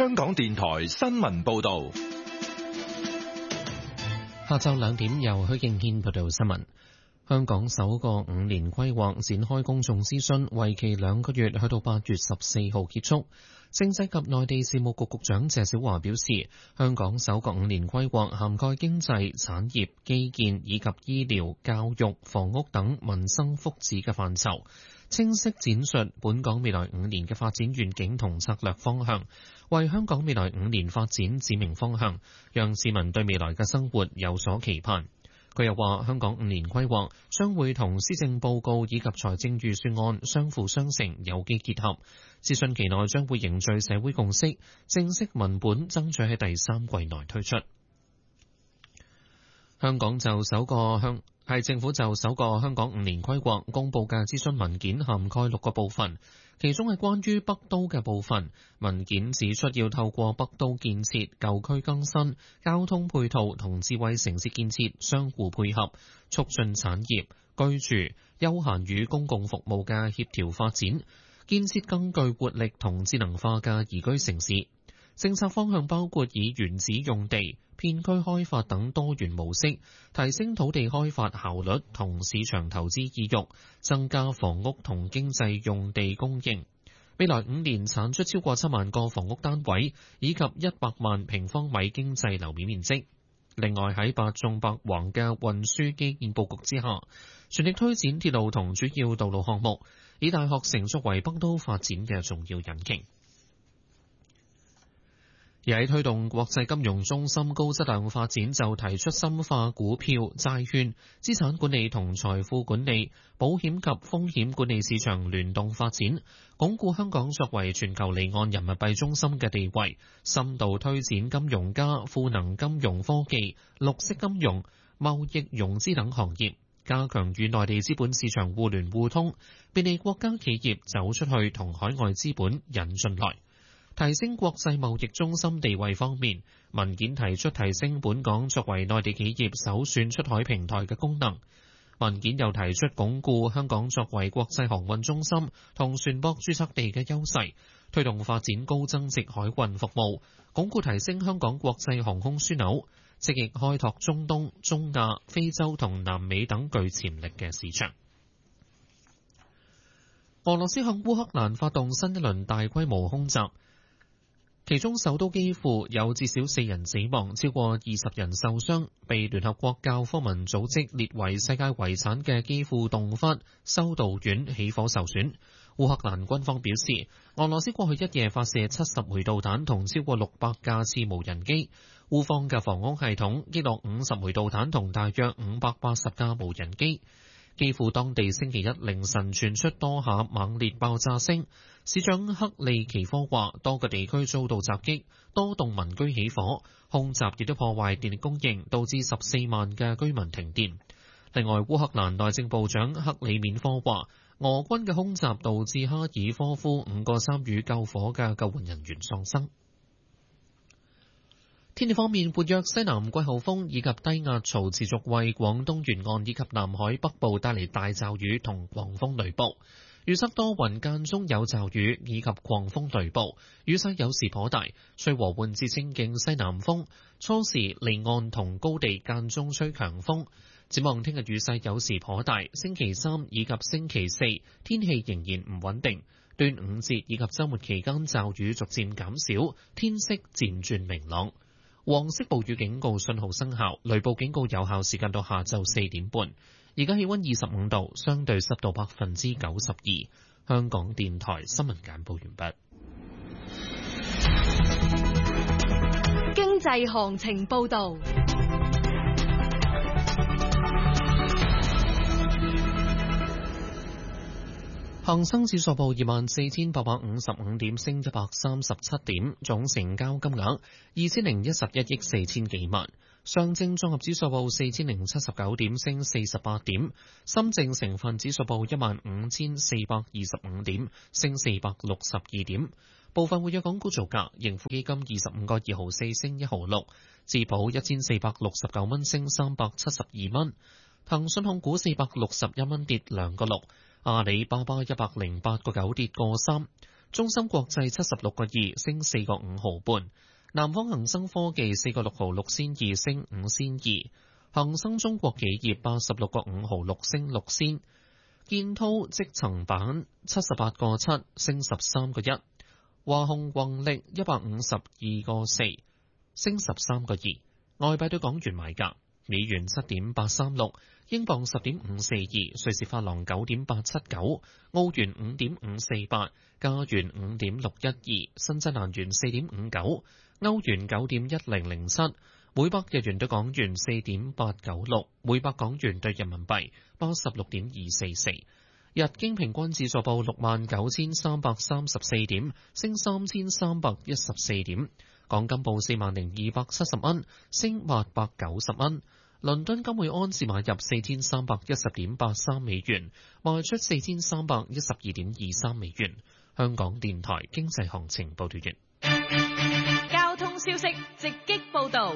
香港電台新聞報道。 下晝2點由許敬軒報道新聞。香港首個5年規劃展開公眾諮詢，為期2個月，去到8月14號結束。政制及內地事務局局長謝小華表示，香港首個5年規劃涵蓋經濟、產業、基建以及醫療、教育、房屋等民生福祉嘅範疇，清晰展述本港未來5年嘅發展願景同策略方向，為香港未來5年發展指明方向，讓市民對未來嘅生活有所期盼。佢又話，香港5年規劃將會同施政報告以及財政預算案相輔相成，有機結合。諮詢期內將會凝聚社會共識，正式文本爭取喺第3季內推出。政府就首個香港5年規劃公佈嘅諮詢文件涵蓋6個部分，其中係關於北都嘅部分。文件指出要透過北都建設、舊區更新、交通配套同智慧城市建設相互配合，促進產業、居住、休閒與公共服務嘅協調發展，建設更具活力同智能化嘅宜居城市。政策方向包括以原址用地、片區開發等多元模式，提升土地開發效率同市場投資意欲，增加房屋同經濟用地供應。未來5年產出超過7萬個房屋單位，以及100萬平方米經濟樓面面積。另外喺百縱百橫嘅運輸基建佈局之下，全力推展鐵路同主要道路項目，以大學城作為北都發展嘅重要引擎。而喺推動國際金融中心高質量發展，就提出深化股票、債券、資產管理同財富管理、保險及風險管理市場聯動發展，鞏固香港作為全球離岸人民幣中心嘅地位，深度推展金融加賦能金融科技、綠色金融、貿易融資等行業，加強與內地資本市場互聯互通，便利國家企業走出去同海外資本引進來。提升國際貿易中心地位方面，文件提出提升本港作為內地企業首選出海平台嘅功能。文件又提出鞏固香港作為國際航運中心同船舶註冊地嘅優勢，推動發展高增值海運服務，鞏固提升香港國際航空樞紐，積極開拓中東、中亞、非洲同南美等具潛力嘅市場。俄羅斯向烏克蘭發動新一輪大規模空襲，其中首都基輔有至少4人死亡，超過20人受傷。被聯合國教科文組織列為世界遺產嘅基輔洞窟修道院起火受損。烏克蘭軍方表示，俄羅斯過去一夜發射70枚導彈同超過600架次無人機。烏方嘅防空系統擊落50枚導彈同大約580架無人機。基輔當地星期一凌晨傳出多下猛烈爆炸聲，市長克利奇科話多個地區遭到襲擊，多棟民居起火，空襲亦都破壞電力供應，導致14萬嘅居民停電。另外，烏克蘭內政部長克里緬科話，俄軍嘅空襲導致哈爾科夫5個參與救火嘅救援人員喪生。天氣方面，活躍西南季候風以及低壓槽持續為廣東沿岸以及南海北部帶嚟大驟雨同狂風雷暴。預測多雲間中有驟雨以及狂風雷暴，雨勢有時頗大，吹和緩至清勁西南風，初時離岸同高地間中吹強風。展望聽日雨勢有時頗大，星期3以及星期4天氣仍然唔穩定，端午節以及週末期間驟雨逐漸減少，天色漸轉明朗。黃色暴雨警告信號生效，雷暴警告有效時間到下晝4點半。而家氣溫25度，相對濕度92%。香港電台新聞簡報完畢。 經濟行情報道。 恒生指數報24,855點，升137點，總成交金額2011億4千幾萬。上證綜合指數報4079點，升48點。深證成分指數報15,425點，升462點。部分活躍港股造價：盈富基金25個2毫4升1毫6，智保1469蚊升372蚊，騰訊控股461蚊跌2個6。阿里巴巴108個9跌個3， 中芯國際76.2升4個5毫半，南方恒生科技4個6毫6仙2升5仙2，恒生中國企業86個5毫6升6仙，建滔積層板78個7升13個1，華虹宏力152個4升13個2。外幣對港元買價：美元7.836，英鎊10.542，瑞士法郎9.879，澳元5.548，加元5.612，新西蘭元4.59，歐元9.1007，每百日元對港元4.896，每百港元對人民幣86.244。日經平均指數報69,334點，升3,314點。港金報40,270蚊，升890蚊。倫敦金每安士買入4,310.83美元，賣出4,312.23美元。香港電台經濟行情報道完。 交通消息直擊報道。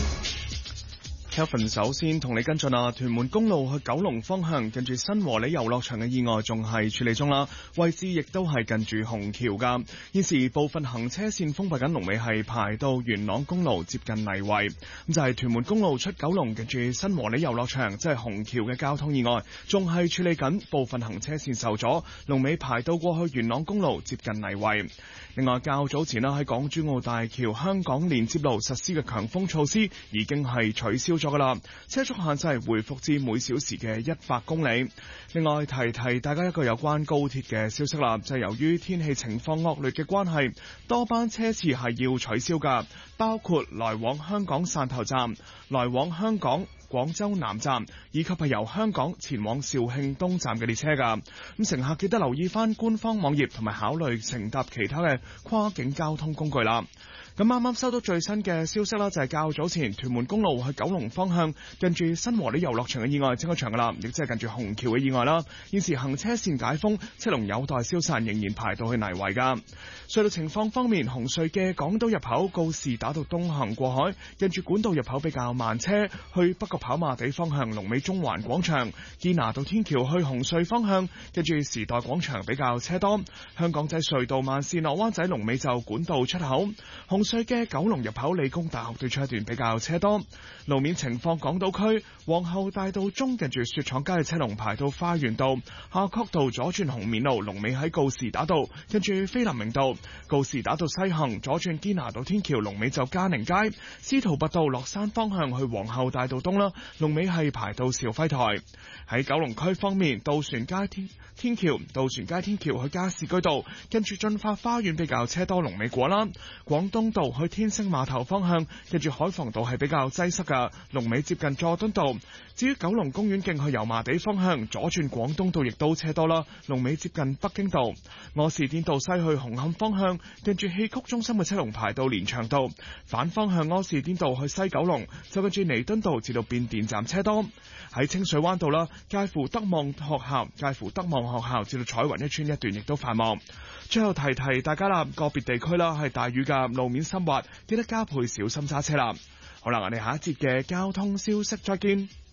Kelvin 首先同你跟進啊，屯門公路去九龍方向，近住新和里遊樂場嘅意外仲係處理中啦，位置亦都係近住虹橋噶。現時部分行車線封閉緊，龍尾係排到元朗公路接近泥圍。咁就係屯門公路出九龍，近住新和里遊樂場，即係虹橋嘅交通意外，仲係處理緊，部分行車線受阻，龍尾排到過去元朗公路接近泥圍。另外，較早前喺港珠澳大橋香港連接路實施嘅強風措施已經係取消咗噶啦，車速限制回復至每小時嘅100公里。另外，提大家一個有關高鐵嘅消息啦，就係由於天氣情況惡劣嘅關係，多班車次係要取消噶，包括來往香港汕頭站、來往香港廣州南站以及係由香港前往肇慶東站嘅列車噶，咁乘客記得留意翻官方網頁同埋考慮乘搭其他嘅跨境交通工具啦。咁啱啱收到最新嘅消息啦，就係較早前屯門公路去九龍方向近住新和里遊樂場嘅意外清咗場噶啦，亦即係近住虹橋嘅意外啦。現時行車線解封，車龍有待消散，仍然排到去泥圍噶。隧道情況方面，紅隧嘅港島入口告士打道東行過海，近住管道入口比較慢車，去北角跑馬地方向龍尾中環廣場，堅拿道天橋去紅隧方向，跟住時代廣場比較車多。香港仔隧道慢線落灣仔龍尾就管道出口。紅隧嘅九龍入口理工大學對出一段比較車多。路面情況，港島區皇后大道中近住雪廠街嘅車龍排到花園道，夏慤道左轉紅棉路龍尾喺告士打道，跟住菲林明道告士打道西行左轉堅拿道天橋龍尾就嘉寧街，司徒拔道落山方向去皇后大道東啦，龍尾係排到肇輝台。喺九龍區方面，渡船街天橋渡船街天橋去加士居道，跟住進發花園比較車多，龍尾果欄。廣東道去天星碼頭方向，跟住海防道係比較擠塞噶，龍尾接近佐敦道。至於九龍公園徑去油麻地方向，左轉廣東道亦都車多啦，龍尾接近北京道。柯士甸道西去紅磡方向，跟住戲曲中心嘅車龍排到連翔道。反方向柯士甸道去西九龍，就跟住彌敦道至到變電站車多。喺清水灣道啦，介乎德望學校至到彩雲一村一段亦都繁忙。最後提大家啦，個別地區啦係大雨嘅，路面濕滑，記得加倍小心揸車啦。好啦，我哋下一節嘅交通消息再見。